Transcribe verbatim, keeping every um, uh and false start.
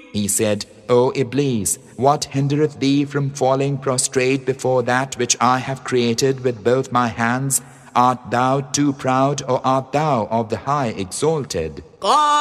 He said, O Iblis, what hindereth thee from falling prostrate before that which I have created with both my hands? Art thou too proud, or art thou of the high exalted?